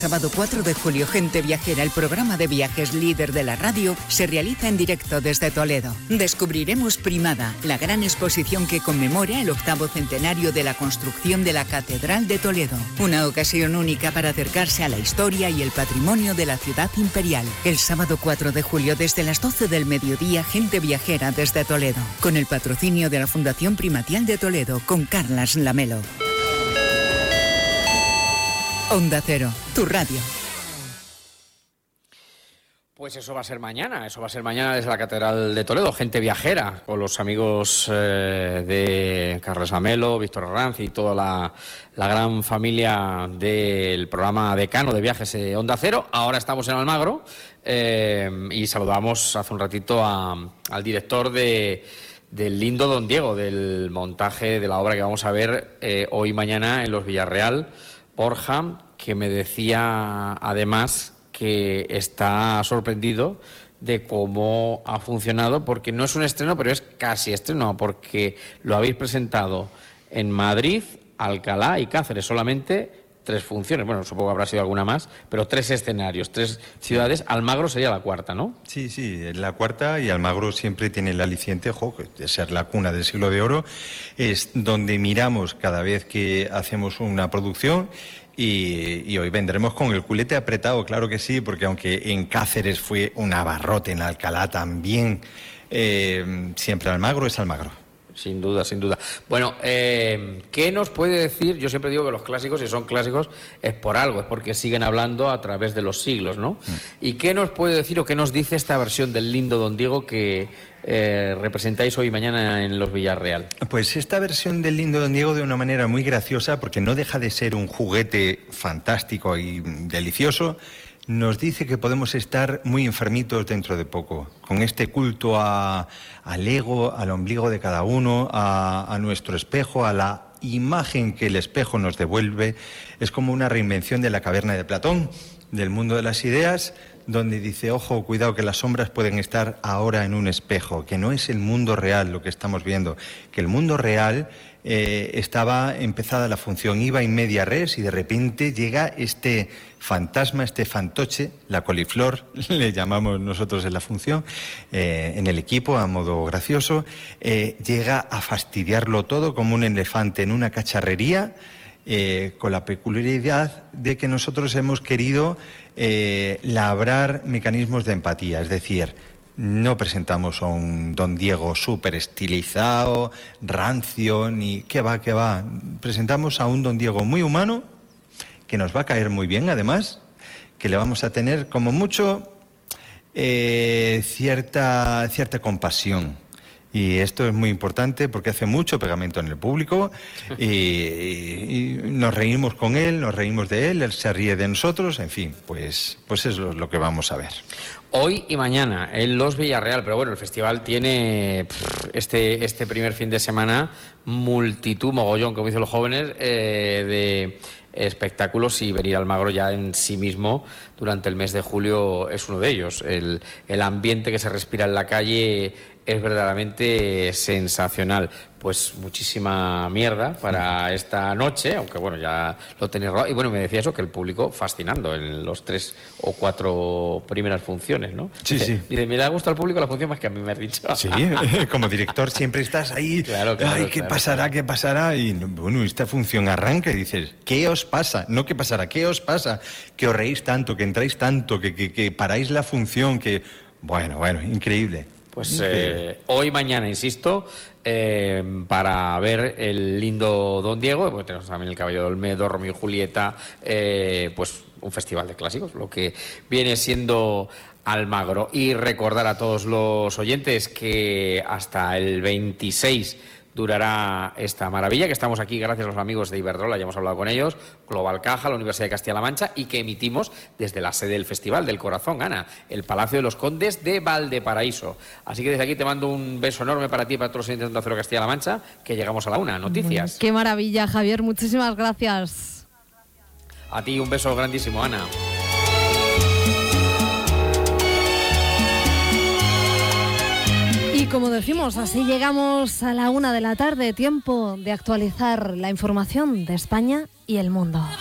Sábado 4 de julio, Gente Viajera, el programa de viajes líder de la radio, se realiza en directo desde Toledo. Descubriremos Primada, la gran exposición que conmemora el 8º centenario de la construcción de la Catedral de Toledo. Una ocasión única para acercarse a la historia y el patrimonio de la ciudad imperial. El sábado 4 de julio, desde las 12 del mediodía, Gente Viajera desde Toledo. Con el patrocinio de la Fundación Primatial de Toledo, con Carlas Lamelo. Onda Cero, tu radio. Pues eso va a ser mañana desde la Catedral de Toledo, Gente Viajera, con los amigos de Carles Lamelo, Víctor Arranz y toda la gran familia del programa Decano de Viajes Onda Cero. Ahora estamos en Almagro y saludamos hace un ratito al director del lindo Don Diego, del montaje de la obra que vamos a ver hoy y mañana en los Villarreal, Borja, que me decía además que está sorprendido de cómo ha funcionado, porque no es un estreno, pero es casi estreno, porque lo habéis presentado en Madrid, Alcalá y Cáceres, solamente 3 funciones. Bueno, supongo que habrá sido alguna más, pero 3 escenarios, 3 ciudades. Almagro sería la cuarta, ¿no? Sí, es la cuarta, y Almagro siempre tiene el aliciente, de ser la cuna del siglo de oro. Es donde miramos cada vez que hacemos una producción. Y hoy vendremos con el culete apretado, claro que sí, porque aunque en Cáceres fue un abarrote, en Alcalá también, siempre Almagro es Almagro. Sin duda, sin duda. Bueno, ¿qué nos puede decir? Yo siempre digo que los clásicos, si son clásicos, es por algo, es porque siguen hablando a través de los siglos, ¿no? ¿Y qué nos puede decir o qué nos dice esta versión del lindo Don Diego que representáis hoy y mañana en los Villarreal? Pues esta versión del lindo Don Diego, de una manera muy graciosa, porque no deja de ser un juguete fantástico y delicioso, nos dice que podemos estar muy enfermitos dentro de poco, con este culto al ego, al ombligo de cada uno, a nuestro espejo, a la imagen que el espejo nos devuelve. Es como una reinvención de la caverna de Platón, del mundo de las ideas, donde dice, ojo, cuidado, que las sombras pueden estar ahora en un espejo, que no es el mundo real lo que estamos viendo, que el mundo real estaba empezada la función, iba in media res, y de repente llega este fantasma, este fantoche, la coliflor, le llamamos nosotros en la función, en el equipo, a modo gracioso, llega a fastidiarlo todo como un elefante en una cacharrería, con la peculiaridad de que nosotros hemos querido labrar mecanismos de empatía, es decir, no presentamos a un Don Diego súper estilizado, rancio, ni qué va. Presentamos a un Don Diego muy humano, que nos va a caer muy bien, además, que le vamos a tener como mucho cierta compasión. Y esto es muy importante porque hace mucho pegamento en el público y nos reímos con él, nos reímos de él se ríe de nosotros, en fin, pues eso es lo que vamos a ver. Hoy y mañana en los Villarreal, pero bueno, el festival tiene este primer fin de semana multitud, mogollón, como dicen los jóvenes, de espectáculos, y venir a Almagro ya en sí mismo durante el mes de julio es uno de ellos. El ambiente que se respira en la calle es verdaderamente sensacional. Pues muchísima mierda para esta noche, aunque bueno, ya lo tenéis rodado. Y bueno, me decía eso, que el público fascinando en los 3 o 4 primeras funciones, ¿no? Sí. Dice, me da gusto al público la función más que a mí, me has dicho. Sí, como director siempre estás ahí, claro, ay, ¿qué pasará? Y bueno, esta función arranca y dices, ¿qué os pasa? No, ¿qué pasará? ¿Qué os pasa? Que os reís tanto, que entráis tanto, que paráis la función, que... Bueno, increíble. Pues hoy y mañana, insisto, para ver el lindo Don Diego, porque tenemos también el Caballero de Olmedo, Romeo y Julieta, pues un festival de clásicos, lo que viene siendo Almagro. Y recordar a todos los oyentes que hasta el 26 durará esta maravilla, que estamos aquí gracias a los amigos de Iberdrola, ya hemos hablado con ellos, Global Caja, la Universidad de Castilla-La Mancha, y que emitimos desde la sede del Festival del Corazón, Ana, el Palacio de los Condes de Valparaíso. Así que desde aquí te mando un beso enorme para ti y para todos los oyentes de Onda Cero Castilla-La Mancha, que llegamos a la 1. Noticias. Qué maravilla, Javier, muchísimas gracias. A ti un beso grandísimo, Ana. Y como decimos, así llegamos a la 1 de la tarde, tiempo de actualizar la información de España y el mundo.